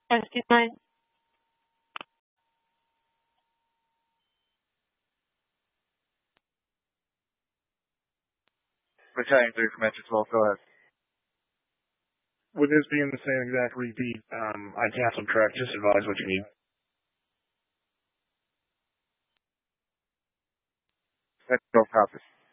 Question 9. Battalion 3 from Engine 12, go ahead. With this being the same exact repeat, I canceled track. Just advise what you need. Engine 12 copies.